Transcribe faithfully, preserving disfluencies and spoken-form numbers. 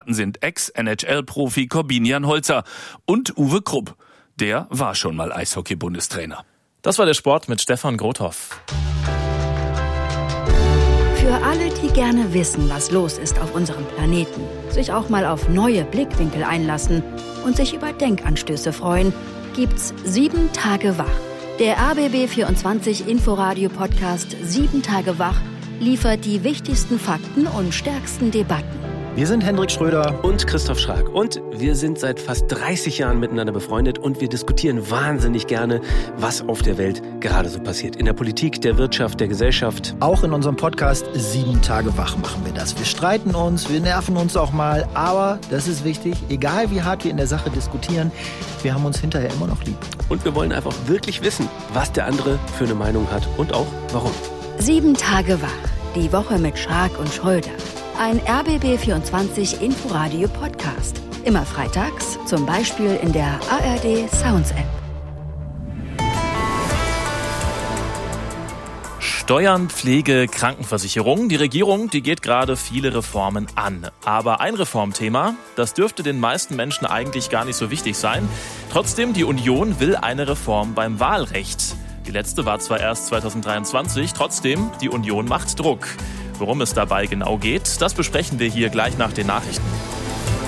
Kandidaten sind Ex-N H L-Profi Corbinian Holzer und Uwe Krupp. Der war schon mal Eishockey-Bundestrainer. Das war der Sport mit Stefan Grothoff. Für alle, die gerne wissen, was los ist auf unserem Planeten, sich auch mal auf neue Blickwinkel einlassen und sich über Denkanstöße freuen, gibt's sieben Tage wach. Der R B B vierundzwanzig Inforadio-Podcast Sieben Tage wach liefert die wichtigsten Fakten und stärksten Debatten. Wir sind Hendrik Schröder und Christoph Schrag und wir sind seit fast dreißig Jahren miteinander befreundet und wir diskutieren wahnsinnig gerne, was auf der Welt gerade so passiert. In der Politik, der Wirtschaft, der Gesellschaft. Auch in unserem Podcast Sieben Tage wach machen wir das. Wir streiten uns, wir nerven uns auch mal, aber das ist wichtig, egal wie hart wir in der Sache diskutieren, wir haben uns hinterher immer noch lieb. Und wir wollen einfach wirklich wissen, was der andere für eine Meinung hat und auch warum. Sieben Tage wach, die Woche mit Schrag und Schröder. Ein R B B vierundzwanzig Inforadio-Podcast. Immer freitags, zum Beispiel in der A R D Sounds App. Steuern, Pflege, Krankenversicherung. Die Regierung, die geht gerade viele Reformen an. Aber ein Reformthema, das dürfte den meisten Menschen eigentlich gar nicht so wichtig sein. Trotzdem, die Union will eine Reform beim Wahlrecht. Die letzte war zwar erst zwanzig dreiundzwanzig, trotzdem, die Union macht Druck. Worum es dabei genau geht, das besprechen wir hier gleich nach den Nachrichten.